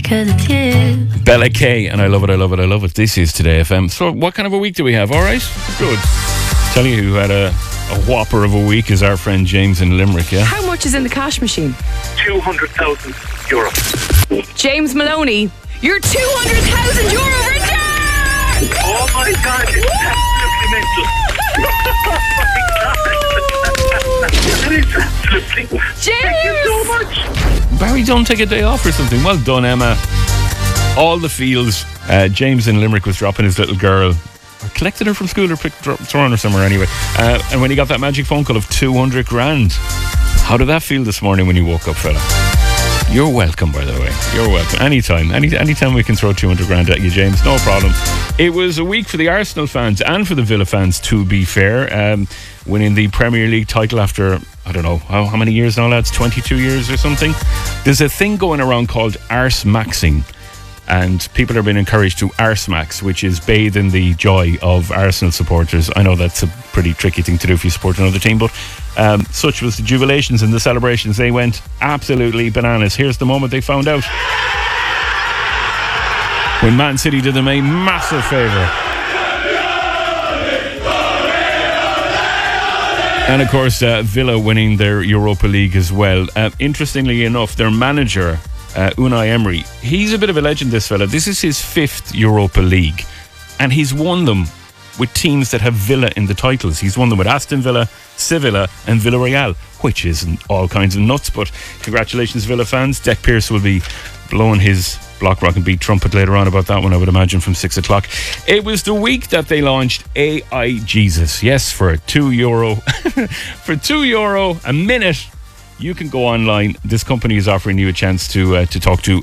'cause it's you. Bella K, and I love it, I love it, I love it. This is Today FM. So what kind of a week do we have? All right? Good. Tell you who had a whopper of a week is our friend James in Limerick, yeah? How much is in the cash machine? €200,000. James Maloney, your €200,000 return! Oh my God, it's absolutely mental. It is absolutely. Thank you so much. Barry, don't take a day off or something. Well done, Emma. All the fields. James in Limerick was dropping his little girl. Or collected her from school or thrown her somewhere anyway. And when he got that magic phone call of 200 grand. How did that feel this morning when you woke up, fella? You're welcome, by the way. You're welcome. Anytime. Anytime we can throw 200 grand at you, James. No problem. It was a week for the Arsenal fans and for the Villa fans, to be fair. Winning the Premier League title after, I don't know, how many years now, lads? 22 years or something? There's a thing going around called arse-maxing. And people are being encouraged to arse-max, which is bathe in the joy of Arsenal supporters. I know that's a pretty tricky thing to do if you support another team, but such was the jubilations and the celebrations. They went absolutely bananas. Here's the moment they found out. When Man City did them a massive favour. And of course, Villa winning their Europa League as well. Interestingly enough, their manager, Unai Emery, he's a bit of a legend, this fella. This is his 5th Europa League, and he's won them with teams that have Villa in the titles. He's won them with Aston Villa, Sevilla and Villarreal, which isn't all kinds of nuts, but congratulations, Villa fans. Deck Pearce will be blowing his block, rock and beat trumpet later on about that one, I would imagine, from 6 o'clock. It was the week that they launched AI Jesus. Yes, for €2 for €2 a minute, you can go online. This company is offering you a chance to talk to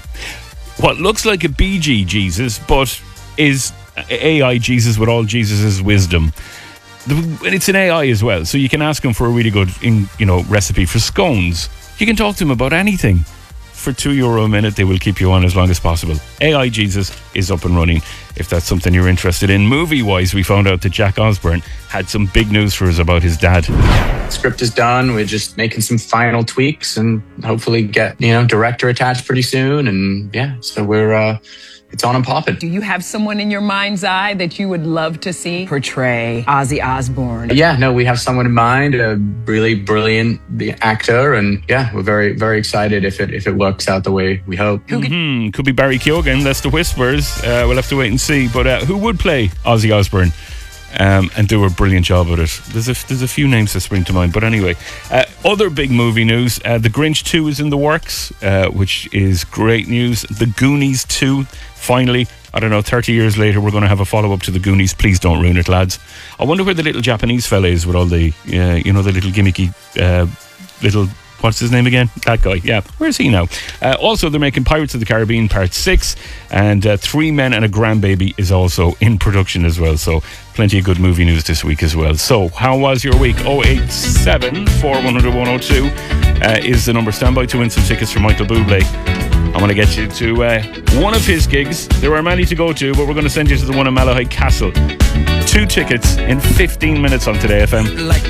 what looks like a BG Jesus, but is AI Jesus with all Jesus's wisdom. And it's an AI as well, so you can ask him for a really good recipe for scones. You can talk to him about anything. For €2 a minute, they will keep you on as long as possible. AI Jesus is up and running, if that's something you're interested in. Movie-wise, we found out that Jack Osborne had some big news for us about his dad. Script is done. We're just making some final tweaks and hopefully get, director attached pretty soon. And yeah, so we're, it's on and popping. Do you have someone in your mind's eye that you would love to see portray Ozzy Osbourne? Yeah, no, we have someone in mind, a really brilliant actor, and yeah, we're very, very excited if it works out the way we hope. Could be Barry Keoghan, that's the whispers. We'll have to wait and see. But who would play Ozzy Osbourne? And do a brilliant job at it. There's a few names that spring to mind, but anyway, other big movie news. The Grinch 2 is in the works, which is great news. The Goonies 2, finally, I don't know, 30 years later, we're going to have a follow-up to The Goonies. Please don't ruin it, lads. I wonder where the little Japanese fella is with all the, the little gimmicky little... What's his name again? That guy, yeah. Where's he now? Also, they're making Pirates of the Caribbean Part 6, and 3 Men and a Grandbaby is also in production as well. So, plenty of good movie news this week as well. So, how was your week? 087 410 102 is the number. Stand by to win some tickets for Michael Bublé. I want to get you to one of his gigs. There are many to go to, but we're going to send you to the one in Malahide Castle. 2 tickets in 15 minutes on Today FM. Like